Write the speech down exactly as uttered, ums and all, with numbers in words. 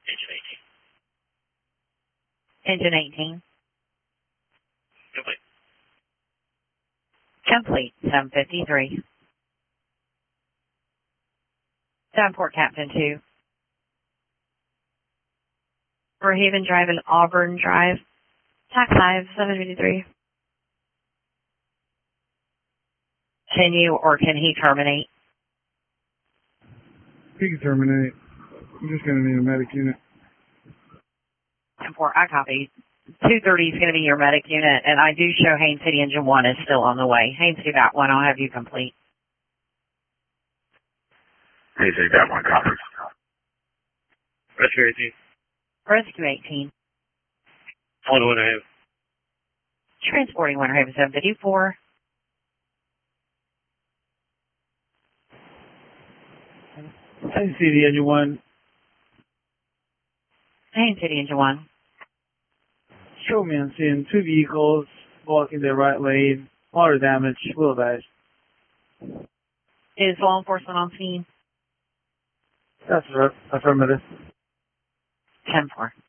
Engine eighteen. Engine eighteen. Complete. Complete. seven fifty-three. Davenport Captain two. Fairhaven Drive and Auburn Drive. Tax five, seven fifty-three. Can you or can he terminate? He can terminate. I'm just going to need a medic unit. ten four, I copy. two thirty is going to be your medic unit, and I do show Haines City Engine one is still on the way. Haines City Bat one, I'll have you complete. Haines City Bat one, copy. Rescue eighteen. Rescue eighteen. On Winter Haven. Transporting Winter Haven seven fifty-four. Haines City Engine one. Haines City Engine one. Show me on scene. Two vehicles blocking the right lane. Water damage. Will dash. Is law enforcement on scene? That's right. Affirmative. ten four.